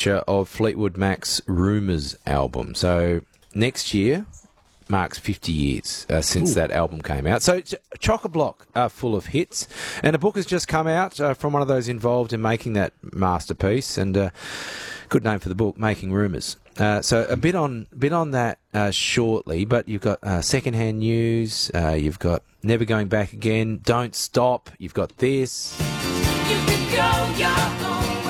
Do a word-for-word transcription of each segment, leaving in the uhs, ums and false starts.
feature of Fleetwood Mac's Rumours album. So next year marks fifty years uh, since Ooh. that album came out. So it's chock-a-block uh, full of hits. And a book has just come out uh, from one of those involved in making that masterpiece. And uh, good name for the book, Making Rumours. Uh, so a bit on bit on that uh, shortly, but you've got uh, secondhand news, uh, you've got Never Going Back Again, Don't Stop, you've got this. You can go your own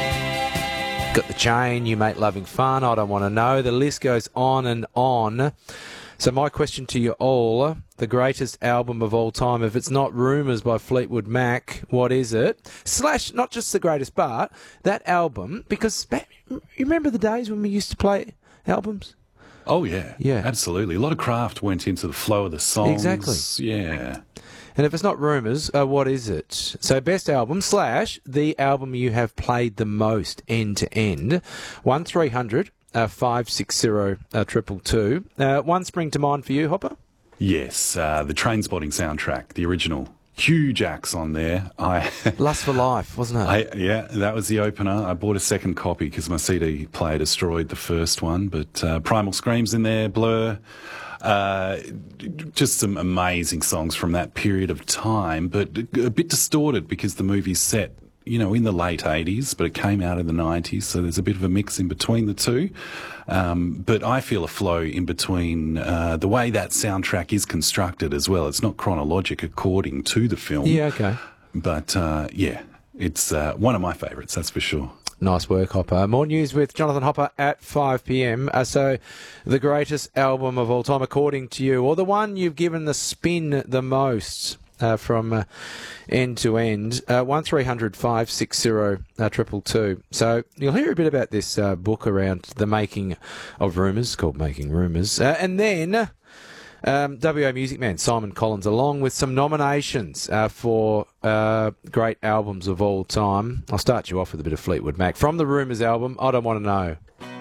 way. Got The Chain, You Make Loving Fun, I Don't Want to Know. The list goes on and on. So my question to you all, the greatest album of all time, if it's not Rumours by Fleetwood Mac, what is it? Slash, not just the greatest, but that album, because you remember the days when we used to play albums? Oh, yeah. Yeah. Absolutely. A lot of craft went into the flow of the songs. Exactly. Yeah. And if it's not Rumours, uh, what is it? So best album slash the album you have played the most end to end. one three hundred Uh, five six zero uh, triple two. Uh, one spring to mind for you, Hopper? Yes, uh, the Trainspotting soundtrack, the original. Huge acts on there. I Lust for Life, wasn't it? I, yeah, that was the opener. I bought a second copy because my C D player destroyed the first one. But uh, Primal Scream's in there, Blur. Uh, just some amazing songs from that period of time, but a bit distorted because the movie's set, you know, in the late eighties, but it came out in the nineties, so there's a bit of a mix in between the two. Um, but I feel a flow in between uh, the way that soundtrack is constructed as well. It's not chronologic according to the film. Yeah, okay. But, uh, yeah, it's uh, one of my favourites, that's for sure. Nice work, Hopper. More news with Jonathan Hopper at five p.m. Uh, so, the greatest album of all time, according to you, or the one you've given the spin the most? Uh, from uh, end to end, uh, one three hundred five six zero triple two. So you'll hear a bit about this uh, book around the making of Rumours, called Making Rumours. Uh, and then um, W A Music Man, Simon Collins, along with some nominations uh, for uh, great albums of all time. I'll start you off with a bit of Fleetwood Mac. From the Rumours album, I Don't Want to Know.